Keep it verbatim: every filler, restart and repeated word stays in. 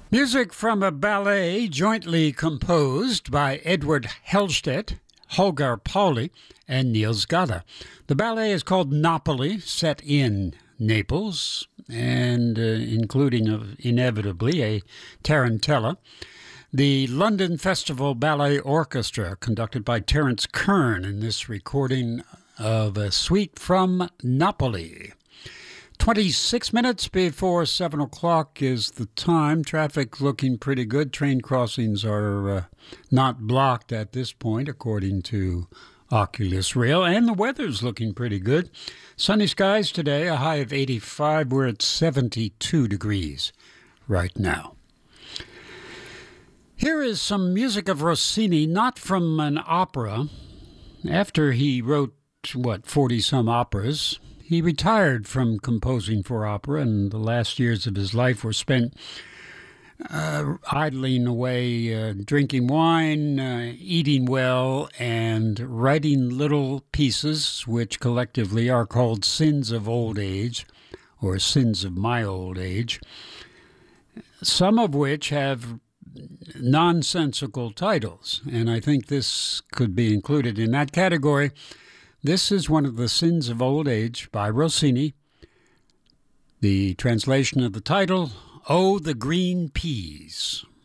Music from a ballet jointly composed by Edward Hellstedt, Holger Pauli, and Niels Gade. The ballet is called Napoli, set in Naples, and uh, including uh, inevitably a tarantella. The London Festival Ballet Orchestra, conducted by Terence Kern in this recording of a suite from Napoli. twenty-six minutes before seven o'clock is the time. Traffic looking pretty good. Train crossings are uh, not blocked at this point, according to Oculus Rail. And the weather's looking pretty good. Sunny skies today, a high of eighty-five. We're at seventy-two degrees right now. Here is some music of Rossini, not from an opera. After he wrote, what, forty-some operas, he retired from composing for opera, and the last years of his life were spent uh, idling away, uh, drinking wine, uh, eating well, and writing little pieces, which collectively are called Sins of Old Age, or Sins of My Old Age, some of which have nonsensical titles, and I think this could be included in that category. This is one of the Sins of Old Age by Rossini. The translation of the title, Oh, the Green Peas.